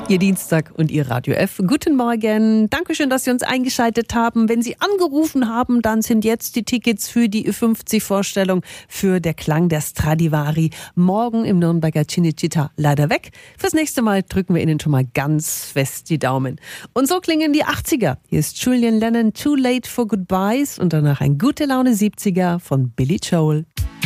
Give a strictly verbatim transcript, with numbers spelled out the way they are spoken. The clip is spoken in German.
Ihr Dienstag und Ihr Radio F. Guten Morgen. Dankeschön, dass Sie uns eingeschaltet haben. Wenn Sie angerufen haben, dann sind jetzt die Tickets für die Ü fünfzig-Vorstellung für Der Klang der Stradivari morgen im Nürnberger Cinecittà leider weg. Fürs nächste Mal drücken wir Ihnen schon mal ganz fest die Daumen. Und so klingen die achtziger. Hier ist Julian Lennon, Too Late for Goodbyes und danach ein gute Laune siebziger von Billy Joel.